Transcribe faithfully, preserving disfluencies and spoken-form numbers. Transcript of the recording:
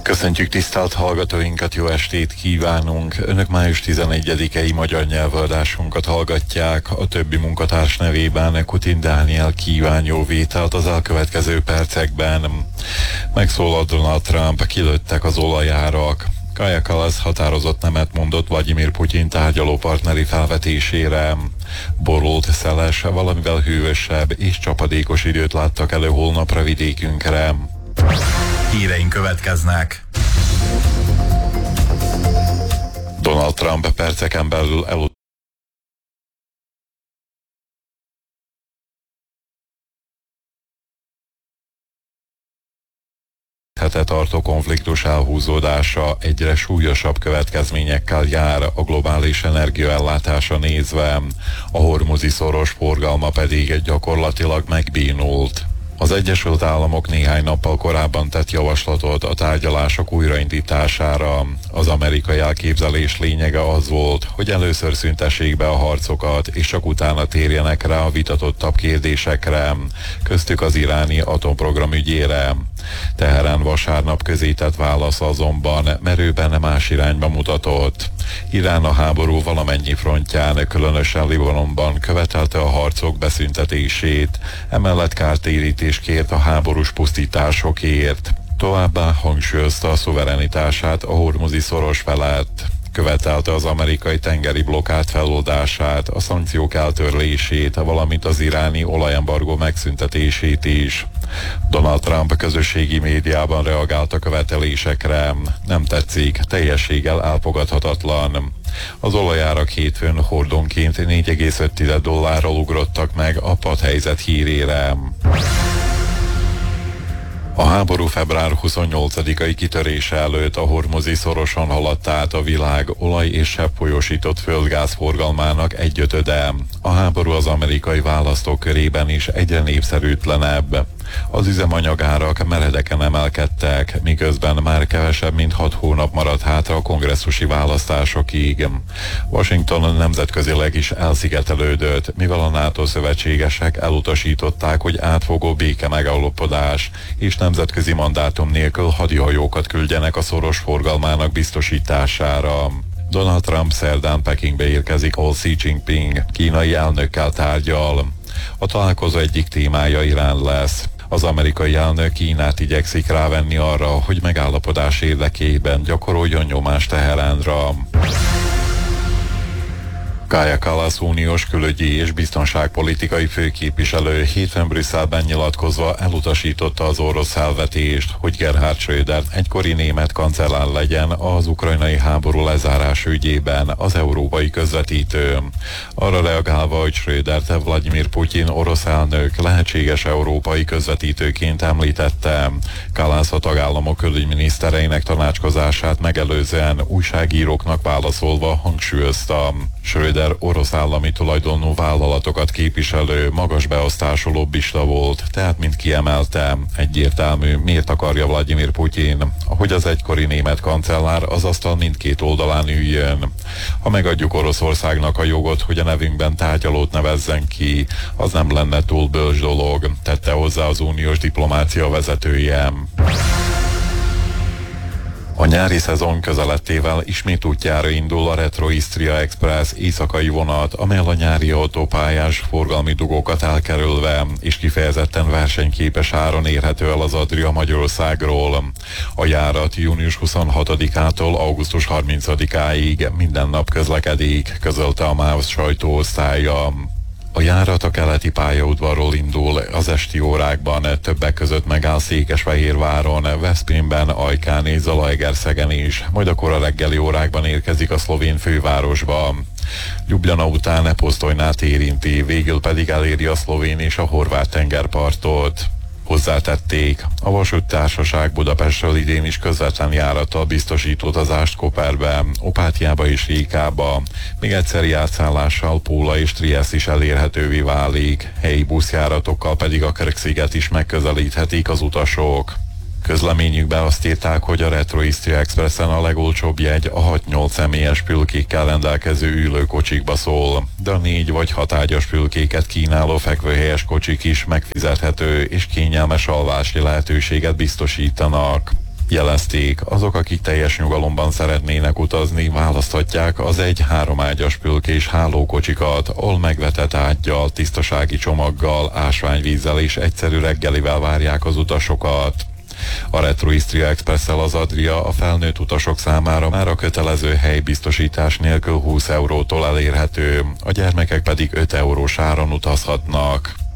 Köszöntjük tisztelt hallgatóinkat, jó estét kívánunk! Önök május tizenegyedikei magyar nyelvöldásunkat hallgatják. A többi munkatárs nevében Kutin Dániel kíván jó vételt az elkövetkező percekben. Megszólalt Donald Trump, kilőttek az olajárak. Kaja Kallas határozott nemet mondott Vladimir Putyin tárgyalópartneri felvetésére. Borult, szeles, valamivel hűvösebb és csapadékos időt láttak elő holnapra vidékünkre. Híreink következnek. Donald Trump perceken belül el hete tartó konfliktus elhúzódása egyre súlyosabb következményekkel jár a globális energiaellátása nézve, a hormuzi szoros forgalma pedig gyakorlatilag megbénult. Az Egyesült Államok néhány nappal korábban tett javaslatot a tárgyalások újraindítására. Az amerikai elképzelés lényege az volt, hogy először szüntessék be a harcokat, és csak utána térjenek rá a vitatottabb kérdésekre, köztük az iráni atomprogram ügyére. Teherán vasárnap közé tett válasza azonban merőben más irányba mutatott. Irán a háború valamennyi frontján, különösen Libanonban követelte a harcok beszüntetését, emellett kártérítést kért a háborús pusztításokért. Továbbá hangsúlyozta a szuverenitását a hormuzi szoros felett. Követelte az amerikai tengeri blokkád feloldását, a szankciók eltörlését, valamint az iráni olajembargó megszüntetését is. Donald Trump közösségi médiában reagált a követelésekre. Nem tetszik, teljességgel elfogadhatatlan. Az olajárak hétfőn hordonként négy egész öt dollárral ugrottak meg a padhelyzet hírére. A háború február huszonnyolcadikai kitörése előtt a hormuzi szoroson haladt át a világ olaj- és seppfolyósított földgáz forgalmának egyötöde. A háború az amerikai választók körében is egyre népszerűtlenebb. Az üzemanyagárak meredeken emelkedtek, miközben már kevesebb, mint hat hónap maradt hátra a kongresszusi választásokig. Washington nemzetközileg is elszigetelődött, mivel a NATO szövetségesek elutasították, hogy átfogó béke megállapodás és nemzetközi mandátum nélkül hadihajókat küldjenek a szoros forgalmának biztosítására. Donald Trump szerdán Pekingbe érkezik, ahol Xi Jinping kínai elnökkel tárgyal. A találkozó egyik témája Irán lesz. Az amerikai elnök Kínát igyekszik rávenni arra, hogy megállapodás érdekében gyakoroljon nyomást Teheránra. Kaja Kallas uniós külügyi és biztonságpolitikai főképviselő hétfőn Brüsszelben nyilatkozva elutasította az orosz felvetést, hogy Gerhard Schröder egykori német kancellár legyen az ukrajnai háború lezárás ügyében az európai közvetítő. Arra reagálva, hogy Schrödert Vladimir Putyin orosz elnök lehetséges európai közvetítőként említette, Kallas a tagállamok külügyminisztereinek tanácskozását megelőzően újságíróknak válaszolva hangsúlyozta: Schröder orosz állami tulajdonú vállalatokat képviselő, magas beosztású lobbista volt, tehát mint kiemelte, egyértelmű, miért akarja Vladimir Putyin, hogy az egykori német kancellár az asztal mindkét oldalán üljön. Ha megadjuk Oroszországnak a jogot, hogy a nevünkben tárgyalót nevezzen ki, az nem lenne túl bölcs dolog, tette hozzá az uniós diplomácia vezetője. A nyári szezon közelettével ismét útjára indul a Retro Istria Express éjszakai vonat, amely a nyári autópályás forgalmi dugókat elkerülve és kifejezetten versenyképes áron érhető el az Adria Magyarországról. A járat június huszonhatodikától augusztus harmincadikáig minden nap közlekedik, közölte a MÁV sajtóosztálya. A járat a keleti pályaudvarról indul, az esti órákban többek között megáll Székesfehérváron, Veszprémben, Ajkán és Zalaegerszegen is, majd a kora reggeli órákban érkezik a szlovén fővárosba. Ljubljana után Posztolynát érinti, végül pedig eléri a szlovén és a horvát tengerpartot. Hozzátették, a vasúttársaság Budapestről idén is közvetlen járattal biztosít utazást Koperbe, Opátiába és Rékába, még egyszeri átszállással Póla és Trieste is elérhetővé válik, helyi buszjáratokkal pedig a Krk-sziget is megközelíthetik az utasok. Közleményükben azt írták, hogy a Retro Istria Expressen a legolcsóbb jegy a hat-nyolc személyes fülkékkel rendelkező ülőkocsikba szól, de a négy vagy hat ágyas fülkéket kínáló fekvőhelyes kocsik is megfizethető és kényelmes alvási lehetőséget biztosítanak. Jelezték, azok, akik teljes nyugalomban szeretnének utazni, választhatják az egy háromágyas pülkés hálókocsikat, ahol megvetett ággyal, tisztasági csomaggal, ásványvízzel és egyszerű reggelivel várják az utasokat. A Retro Istria Expresszel az Adria a felnőtt utasok számára már a kötelező helybiztosítás nélkül húsz eurótól elérhető, a gyermekek pedig öt eurós áron utazhatnak.